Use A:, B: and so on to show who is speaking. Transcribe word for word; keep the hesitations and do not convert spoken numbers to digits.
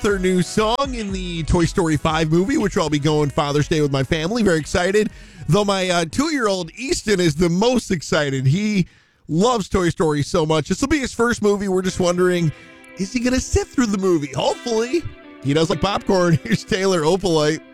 A: their new song in the Toy Story five movie, which I'll be going Father's Day with my family. Very excited. Though my uh, two-year-old Easton is the most excited. He loves Toy Story so much. This will be his first movie. We're just wondering, is he going to sit through the movie? Hopefully. He does like popcorn. Here's Taylor Opalite.